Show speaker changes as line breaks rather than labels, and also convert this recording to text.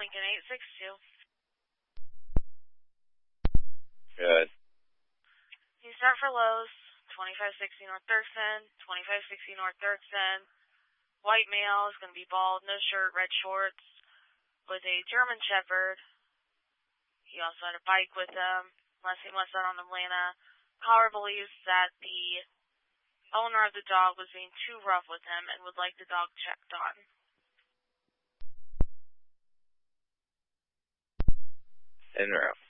Lincoln 862.
Good.
You start for Lowe's, 2560 North Dirksen, 2560 North Dirksen. White male is going to be bald, no shirt, red shorts, with a German Shepherd. He also had a bike with him. Last name was out on Atlanta. Caller believes that the owner of the dog was being too rough with him and would like the dog checked on.
En route.